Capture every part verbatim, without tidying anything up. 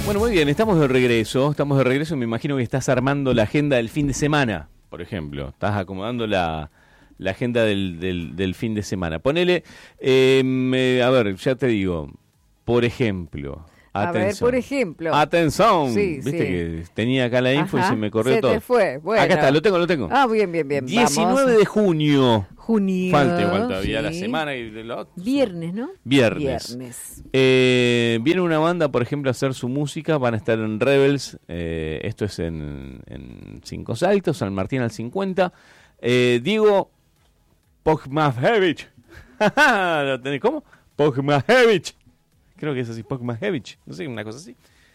Bueno, muy bien, estamos de regreso, estamos de regreso, me imagino que estás armando la agenda del fin de semana, por ejemplo, estás acomodando la, la agenda del, del, del fin de semana. Ponele, eh, me, a ver, ya te digo, por ejemplo... A ver, por ejemplo. Atención. Sí, Viste sí. que tenía acá la info. Ajá, y se me corrió se todo. te fue. Bueno. Acá está, lo tengo, lo tengo. Ah, bien, bien, bien. diecinueve Vamos. de junio. Junio. Falta igual todavía sí. la semana. Y lo otro. Viernes, ¿no? Viernes. Viernes. Eh, viene una banda, por ejemplo, a hacer su música. Van a estar en Rebels. Eh, esto es en, en Cinco Saltos, San Martín al cincuenta. Eh, Diego Pogmajevich. ¿Cómo? Pogmajevich. Creo que es así, Pogmajevich, no sé, una cosa así.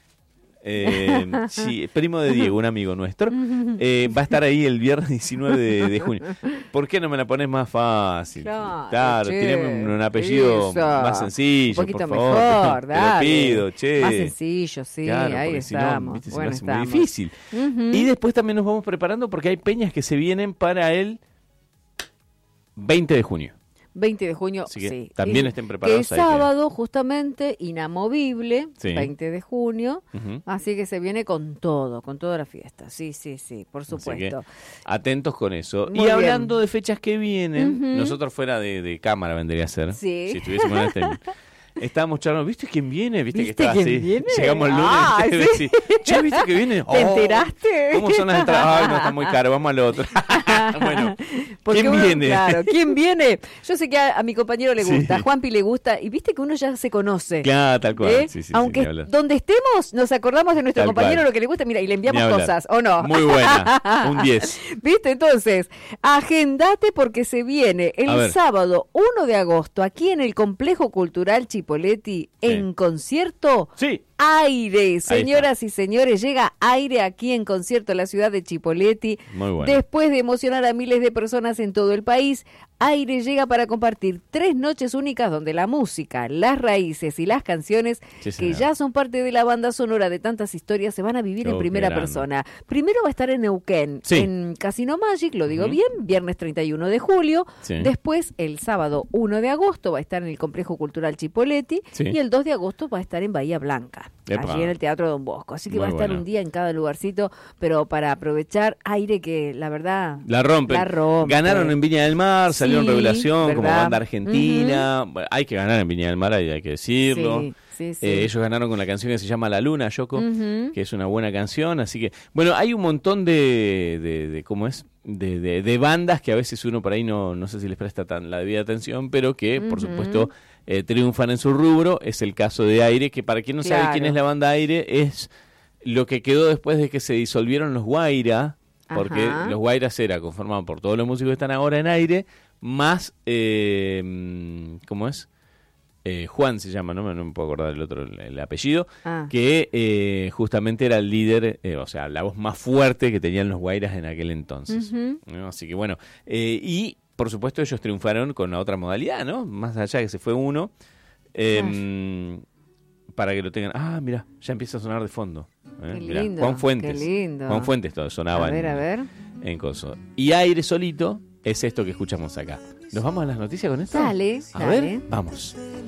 Eh, sí, primo de Diego, un amigo nuestro. Eh, va a estar ahí el viernes diecinueve de, de junio. ¿Por qué no me la pones más fácil? Claro, claro tiene un, un apellido eso. más sencillo, un poquito por favor. mejor, dale. Te lo pido, che. Más sencillo, sí, claro, ahí si estamos. No, viste, bueno, se me hace estamos. muy difícil. Uh-huh. Y después también nos vamos preparando porque hay peñas que se vienen para el veinte de junio. veinte de junio, así que sí. También y estén preparados. Que es sábado, justamente, inamovible, sí. veinte de junio, uh-huh. así que se viene con todo, con toda la fiesta. Sí, sí, sí, por supuesto. Atentos con eso. Muy y hablando bien. de fechas que vienen, uh-huh. nosotros fuera de, de cámara vendría a ser. Sí. Si estuviésemos en este... Estábamos charlando, ¿viste quién viene? ¿Viste, ¿Viste que estaba quién así? viene? Llegamos el lunes, ah, ¿viste? ¿sí? Che, ¿viste que viene? ¿Te oh, enteraste? ¿Cómo son las entradas? Ay, no, está muy caro, vamos al otro. Bueno, Porque ¿quién uno, viene? Claro, ¿quién viene? Yo sé que a, a mi compañero le gusta, sí. a Juanpi le gusta, y viste que uno ya se conoce. Claro, tal cual. ¿Eh? Sí, sí, Aunque sí, donde estemos, nos acordamos de nuestro tal compañero cual. lo que le gusta, mira, y le enviamos cosas, ¿o no? Muy buena, un diez. ¿Viste? Entonces, agendate porque se viene el sábado uno de agosto, aquí en el Complejo Cultural Chipoleti, sí. en concierto. Sí. Aire, señoras y señores, llega Aire aquí en concierto en la ciudad de Chipoleti. Muy bueno. Después de emocionar a miles de personas en todo el país, Aire llega para compartir tres noches únicas donde la música, las raíces y las canciones, sí, que ya son parte de la banda sonora de tantas historias, se van a vivir oh, en primera persona. Primero va a estar en Neuquén, sí. en Casino Magic, lo digo uh-huh. bien, viernes treinta y uno de julio. Sí. Después, el sábado uno de agosto, va a estar en el Complejo Cultural Chipoleti. Sí. Y el dos de agosto va a estar en Bahía Blanca. Epa. Allí en el Teatro Don Bosco. Así que Muy va a estar bueno. un día en cada lugarcito, pero para aprovechar Aire que, la verdad, la rompen. La rompe. Ganaron en Viña del Mar, sí, salieron Revelación ¿verdad? Como banda argentina. Uh-huh. Bueno, hay que ganar en Viña del Mar, hay, hay que decirlo. Sí. Sí, sí. Eh, ellos ganaron con la canción que se llama La Luna, Yoko, uh-huh. que es una buena canción. Así que, bueno, hay un montón de, de, de ¿cómo es? De, de, de bandas que a veces uno por ahí no, no sé si les presta tan la debida atención, pero que, uh-huh. por supuesto, eh, triunfan en su rubro. Es el caso de Aire, que para quien no claro. sabe quién es la banda Aire, es lo que quedó después de que se disolvieron los Guaira, porque Ajá. los Guairas era conformado por todos los músicos que están ahora en Aire, más, eh, ¿cómo es? Eh, Juan se llama, no me, no me puedo acordar el otro, el, el apellido, ah. que eh, justamente era el líder, eh, o sea, la voz más fuerte que tenían los Guairas en aquel entonces. Uh-huh. ¿No? Así que bueno, eh, y por supuesto ellos triunfaron con la otra modalidad, ¿no? Más allá que se fue uno, eh, ah. para que lo tengan. Ah, mira, ya empieza a sonar de fondo. ¿eh? Qué Mirá, lindo, Juan Fuentes. qué lindo. Juan Fuentes todo, sonaba a ver, en, a ver. en coso. Y Aire solito es esto que escuchamos acá. ¿Nos vamos a las noticias con esto? Dale, a dale. ver, vamos.